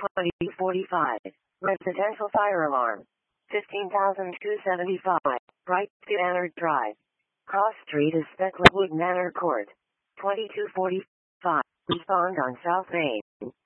2045. Residential fire alarm. 15,275. Bright Manor Drive. Cross Street is Specklewood Manor Court. 2245. Respond on South Main.